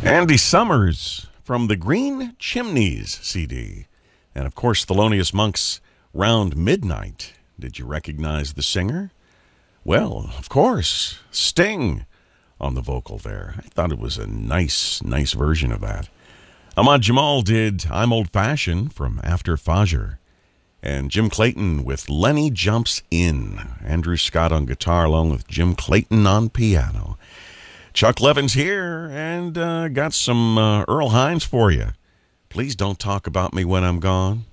Andy Summers from the Green Chimneys CD. And of course, Thelonious Monk's Round Midnight. Did you recognize the singer? Well, of course, Sting on the vocal there. I thought it was a nice version of that. Ahmad Jamal did I'm Old Fashioned from After Fajr. And Jim Clayton with Lenny Jumps In. Andrew Scott on guitar along with Jim Clayton on piano. Chuck Levin's here and got some Earl Hines for you. Please don't talk about me when I'm gone.